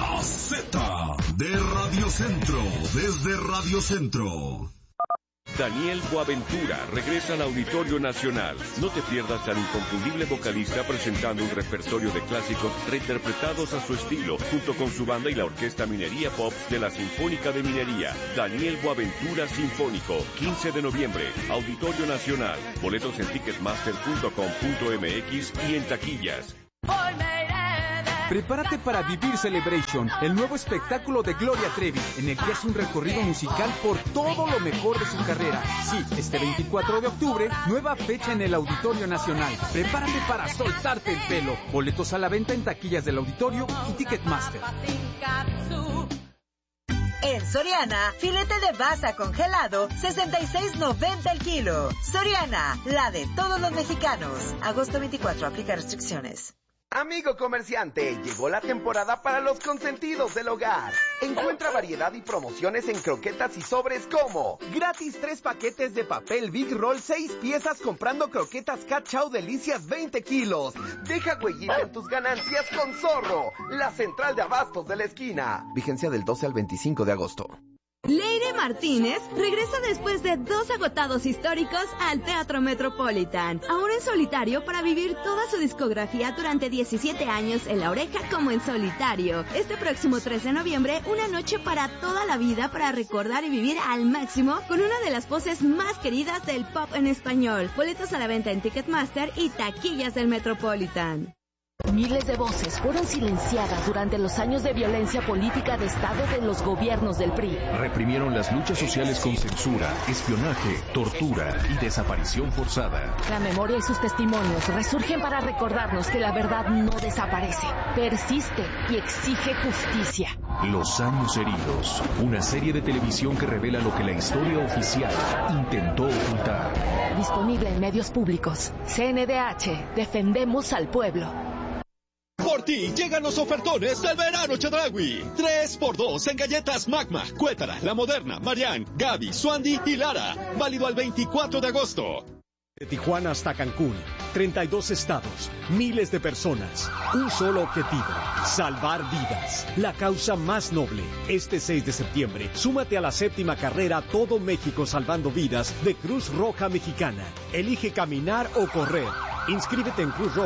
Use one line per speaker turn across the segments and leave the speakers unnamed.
La Z de Radio Centro, desde Radio Centro.
Daniel Boaventura regresa al Auditorio Nacional. No te pierdas al inconfundible vocalista presentando un repertorio de clásicos reinterpretados a su estilo, junto con su banda y la Orquesta Minería Pop de la Sinfónica de Minería. Daniel Boaventura Sinfónico, 15 de noviembre, Auditorio Nacional. Boletos en ticketmaster.com.mx y en taquillas.
Prepárate para vivir Celebration, el nuevo espectáculo de Gloria Trevi, en el que hace un recorrido musical por todo lo mejor de su carrera. Sí, este 24 de octubre, nueva fecha en el Auditorio Nacional. Prepárate para soltarte el pelo. Boletos a la venta en taquillas del Auditorio y Ticketmaster.
En Soriana, filete de basa congelado, $66.90 el kilo. Soriana, la de todos los mexicanos. Agosto 24, aplica restricciones.
Amigo comerciante, llegó la temporada para los consentidos del hogar. Encuentra variedad y promociones en croquetas y sobres como gratis 3 paquetes de papel Big Roll 6 piezas comprando croquetas Cat Chow Delicias 20 kilos. Deja huellita en tus ganancias con Zorro, la central de abastos de la esquina. Vigencia del 12 al 25 de agosto.
Leire Martínez regresa después de 2 agotados históricos al Teatro Metropolitan, ahora en solitario para vivir toda su discografía durante 17 años en La Oreja como en solitario. Este próximo 3 de noviembre, una noche para toda la vida para recordar y vivir al máximo con una de las voces más queridas del pop en español. Boletos a la venta en Ticketmaster y taquillas del Metropolitan.
Miles de voces fueron silenciadas durante los años de violencia política de Estado de los gobiernos del PRI.
Reprimieron las luchas sociales con censura, espionaje, tortura y desaparición forzada.
La memoria y sus testimonios resurgen para recordarnos que la verdad no desaparece, persiste y exige justicia.
Los años heridos, una serie de televisión que revela lo que la historia oficial intentó ocultar.
Disponible en medios públicos. CNDH, defendemos al pueblo.
Por ti llegan los ofertones del verano Chedraui. 3x2 en galletas Magma, Cuétara, La Moderna, Marianne, Gaby, Suandi y Lara. Válido al 24 de agosto.
De Tijuana hasta Cancún, 32 estados, miles de personas, un solo objetivo, salvar vidas, la causa más noble. Este 6 de septiembre, súmate a la 7ª carrera Todo México Salvando Vidas de Cruz Roja Mexicana. Elige caminar o correr. Inscríbete en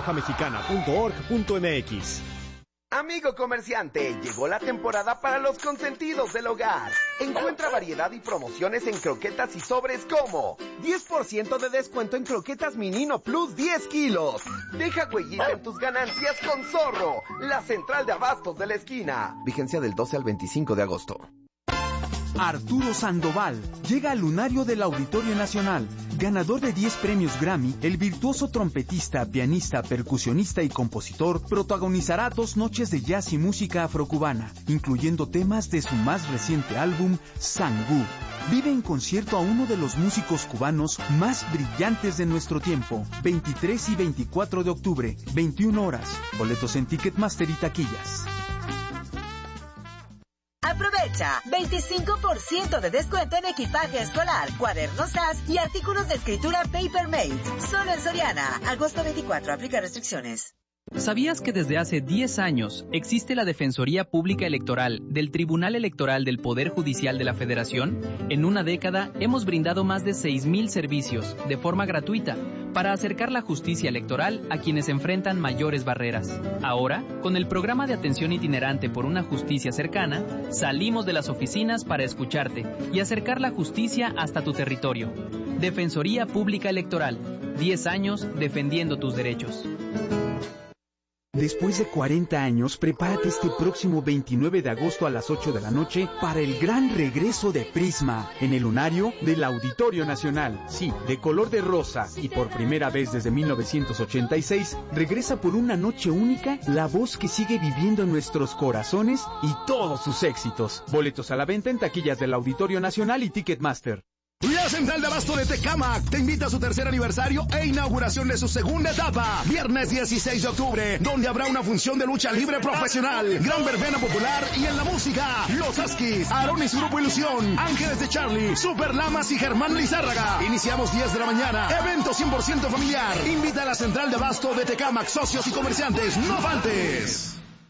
cruzrojamexicana.org.mx.
Amigo comerciante, llegó la temporada para los consentidos del hogar. Encuentra variedad y promociones en croquetas y sobres como 10% de descuento en croquetas Minino Plus 10 kilos. Deja huellita en tus ganancias con Zorro, la central de abastos de la esquina. Vigencia del 12 al 25 de agosto.
Arturo Sandoval llega al lunario del Auditorio Nacional. Ganador de 10 premios Grammy, el virtuoso trompetista, pianista, percusionista y compositor protagonizará 2 noches de jazz y música afrocubana, incluyendo temas de su más reciente álbum, Sangú. Vive en concierto a uno de los músicos cubanos más brillantes de nuestro tiempo. 23 y 24 de octubre, 21 horas. Boletos en Ticketmaster y taquillas.
Aprovecha 25% de descuento en equipaje escolar, cuadernos SAS y artículos de escritura Papermate. Solo en Soriana. Agosto 24. Aplica restricciones.
¿Sabías que desde hace 10 años existe la Defensoría Pública Electoral del Tribunal Electoral del Poder Judicial de la Federación? En una década hemos brindado más de 6,000 servicios de forma gratuita para acercar la justicia electoral a quienes enfrentan mayores barreras. Ahora, con el programa de atención itinerante por una justicia cercana, salimos de las oficinas para escucharte y acercar la justicia hasta tu territorio. Defensoría Pública Electoral, 10 años defendiendo tus derechos.
Después de 40 años, prepárate este próximo 29 de agosto a las 8 de la noche para el gran regreso de Prisma en el lunario del Auditorio Nacional. Sí, de color de rosa y por primera vez desde 1986, regresa por una noche única la voz que sigue viviendo en nuestros corazones y todos sus éxitos. Boletos a la venta en taquillas del Auditorio Nacional y Ticketmaster.
La Central de Abasto de Tecámac te invita a su tercer aniversario e inauguración de su segunda etapa, viernes 16 de octubre, donde habrá una función de lucha libre profesional, gran verbena popular y en la música, Los Askis, Aaron y su grupo Ilusión, Ángeles de Charlie, Super Lamas y Germán Lizárraga. Iniciamos 10 de la mañana, evento 100% familiar. Invita a la Central de Abasto de Tecámac, socios y comerciantes, no faltes.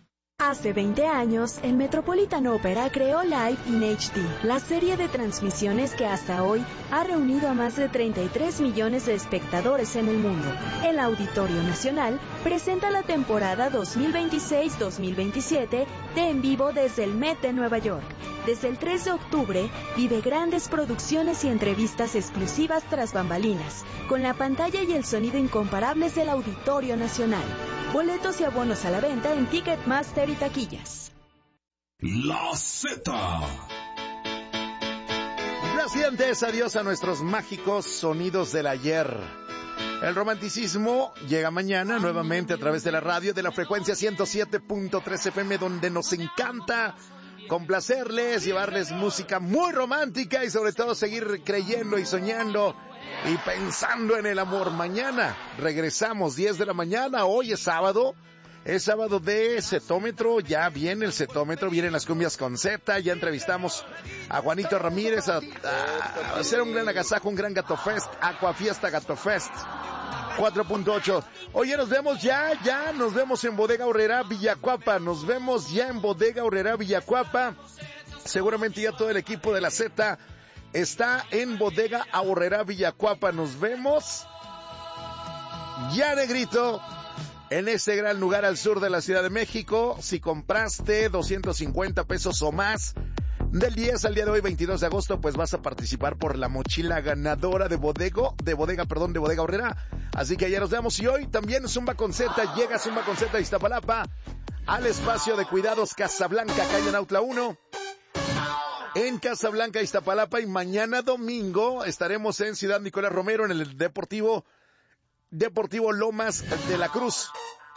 Hace 20 años, el Metropolitan Opera creó Live in HD, la serie de transmisiones que hasta hoy ha reunido a más de 33 millones de espectadores en el mundo. El Auditorio Nacional presenta la temporada 2026-2027 de En Vivo desde el Met de Nueva York. Desde el 3 de octubre, vive grandes producciones y entrevistas exclusivas tras bambalinas, con la pantalla y el sonido incomparables del Auditorio Nacional. Boletos y abonos a la venta en Ticketmaster y taquillas.
La Z. Gracias, adiós a nuestros mágicos sonidos del ayer. El romanticismo llega mañana nuevamente a través de la radio de la frecuencia 107.3 FM, donde nos encanta complacerles, llevarles música muy romántica y sobre todo seguir creyendo y soñando y pensando en el amor. Mañana regresamos 10 de la mañana, hoy es sábado de Zetómetro, ya viene el Zetómetro, vienen las cumbias con Z, ya entrevistamos a Juanito Ramírez a hacer un gran agasajo, un gran Gato Fest, Aquafiesta Gato Fest 4.8. Oye, nos vemos nos vemos en Bodega Aurrerá Villacuapa, seguramente ya todo el equipo de la Z está en Bodega Aurrerá Villacuapa, nos vemos ya, negrito, en este gran lugar al sur de la Ciudad de México. Si compraste 250 pesos o más del 10 al día de hoy, 22 de agosto, pues vas a participar por la mochila ganadora de Bodega Aurrerá. Así que ya nos vemos. Y hoy también Zumba con Z, llega Zumba con Z de Iztapalapa al espacio de cuidados Casablanca, calle Nautla 1. En Casablanca, Iztapalapa, y mañana domingo estaremos en Ciudad Nicolás Romero en el Deportivo Lomas de la Cruz.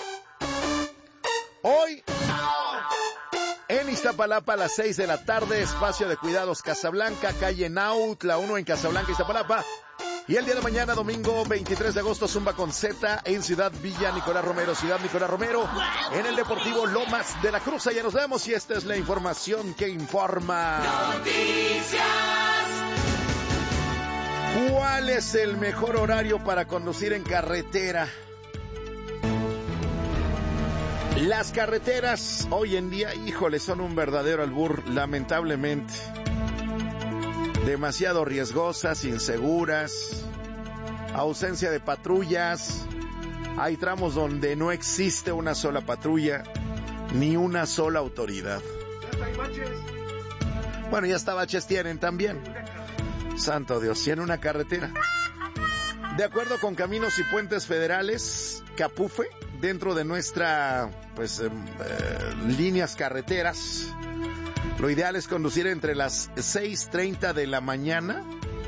Hoy en Iztapalapa a las 6 de la tarde, espacio de cuidados Casablanca, calle Nautla 1 en Casablanca, Iztapalapa. Y el día de mañana, domingo 23 de agosto, Zumba con Z en Ciudad Nicolás Romero, en el Deportivo Lomas de la Cruz. Ya nos vemos y esta es la información que informa. Noticias. ¿Cuál es el mejor horario para conducir en carretera? Las carreteras hoy en día, híjole, son un verdadero albur, lamentablemente. Demasiado riesgosas, inseguras, ausencia de patrullas. Hay tramos donde no existe una sola patrulla, ni una sola autoridad. Bueno, ya hasta baches tienen también. Santo Dios, ¿y en una carretera? De acuerdo con Caminos y Puentes Federales, Capufe, dentro de nuestra, líneas carreteras, lo ideal es conducir entre las 6:30 de la mañana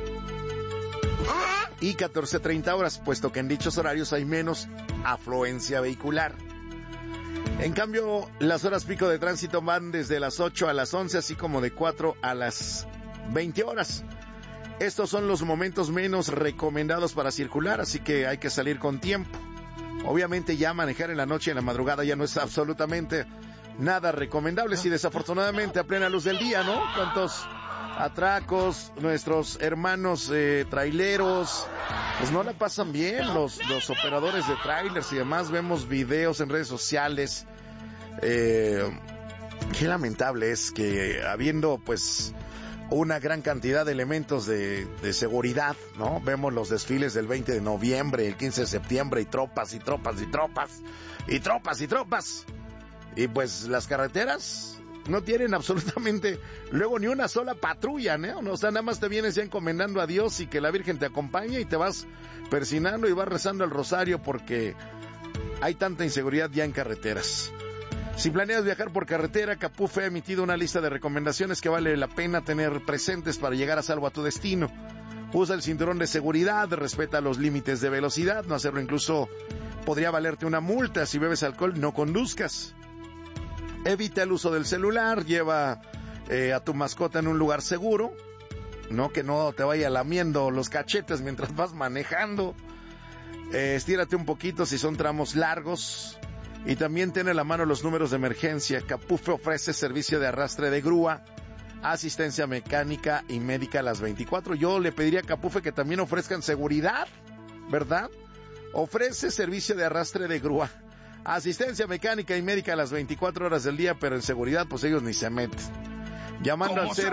y 14:30 horas, puesto que en dichos horarios hay menos afluencia vehicular. En cambio, las horas pico de tránsito van desde las 8 a las 11, así como de 4 a las 20 horas. Estos son los momentos menos recomendados para circular, así que hay que salir con tiempo. Obviamente ya manejar en la noche y en la madrugada ya no es absolutamente nada recomendable, si desafortunadamente a plena luz del día, ¿no? Cuántos atracos, nuestros hermanos traileros, pues no la pasan bien, los operadores de trailers y demás. Vemos videos en redes sociales. Qué lamentable es que habiendo pues una gran cantidad de elementos de seguridad, ¿no? Vemos los desfiles del 20 de noviembre, el 15 de septiembre, y tropas, y tropas, y tropas, y tropas, y tropas. Y pues las carreteras no tienen absolutamente luego ni una sola patrulla, ¿no? O sea, nada más te vienes ya encomendando a Dios y que la Virgen te acompañe y te vas persinando y vas rezando el rosario porque hay tanta inseguridad ya en carreteras. Si planeas viajar por carretera, Capufe ha emitido una lista de recomendaciones que vale la pena tener presentes para llegar a salvo a tu destino. Usa el cinturón de seguridad, respeta los límites de velocidad, no hacerlo incluso podría valerte una multa. Si bebes alcohol, no conduzcas. Evita el uso del celular, lleva a tu mascota en un lugar seguro, no que no te vaya lamiendo los cachetes mientras vas manejando. Estírate un poquito si son tramos largos. Y también ten a la mano los números de emergencia. Capufe ofrece servicio de arrastre de grúa, asistencia mecánica y médica a las 24. Yo le pediría a Capufe que también ofrezcan seguridad, ¿verdad? Ofrece servicio de arrastre de grúa,
Asistencia mecánica y médica a las 24 horas del día, pero en seguridad, pues ellos ni se meten. Llamando al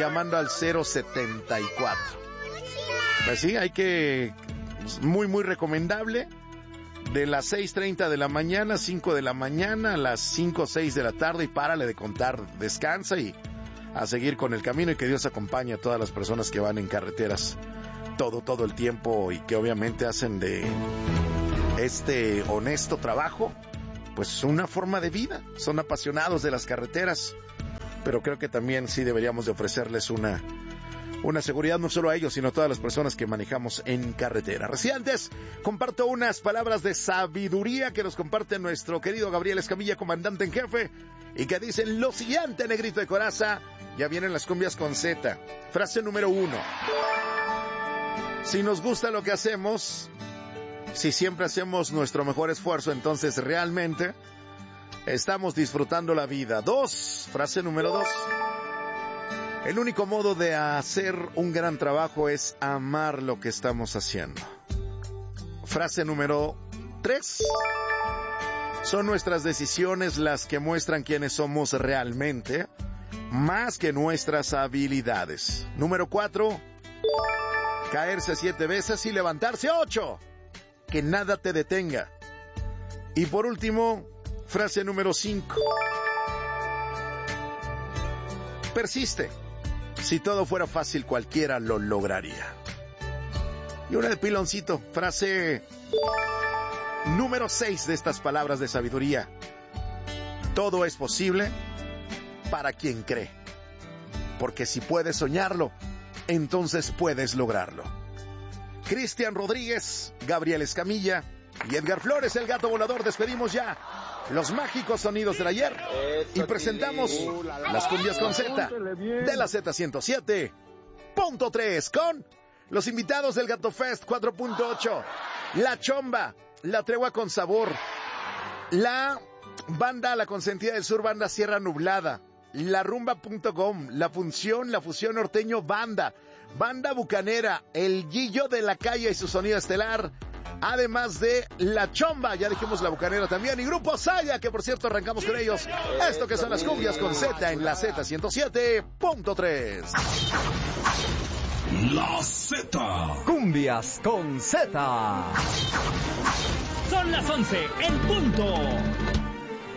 074. Pues sí, hay que... Muy, muy recomendable. De las 6:30 de la mañana, 5 de la mañana, a las 5 o 6 de la tarde, y párale de contar, descansa y a seguir con el camino, y que Dios acompañe a todas las personas que van en carreteras todo el tiempo y que obviamente hacen de este honesto trabajo pues una forma de vida. Son apasionados de las carreteras, pero creo que también sí deberíamos de ofrecerles una seguridad, no solo a ellos, sino a todas las personas que manejamos en carretera. Residentes, comparto unas palabras de sabiduría que nos comparte nuestro querido Gabriel Escamilla, comandante en jefe, y que dicen lo siguiente, negrito de coraza. Ya vienen las cumbias con Z. Frase número 1. Si nos gusta lo que hacemos, si siempre hacemos nuestro mejor esfuerzo, entonces realmente estamos disfrutando la vida. 2, frase número 2. El único modo de hacer un gran trabajo es amar lo que estamos haciendo. Frase número 3. Son nuestras decisiones las que muestran quiénes somos realmente, más que nuestras habilidades. Número 4. Caerse 7 veces y levantarse 8. Que nada te detenga. Y por último, frase número 5. Persiste. Si todo fuera fácil, cualquiera lo lograría. Y una de piloncito, frase número 6 de estas palabras de sabiduría. Todo es posible para quien cree. Porque si puedes soñarlo, entonces puedes lograrlo. Cristian Rodríguez, Gabriel Escamilla y Edgar Flores, el gato volador, despedimos ya los mágicos sonidos del ayer y presentamos las cumbias con Z de la Z107.3 con los invitados del Gato Fest 4.8, La Chomba, La Tregua con Sabor, la banda La Consentida del Sur, banda Sierra Nublada, La Rumba.com, La Fusión Norteño Banda, Banda Bucanera, El Guillo de la Calle y su sonido estelar, además de La Chomba, ya dijimos La Bucanera también, y Grupo Saya, que por cierto arrancamos con ellos. Esto que son las cumbias con Z en la Z107.3.
La Z.
Cumbias con Z.
Son las 11 en punto.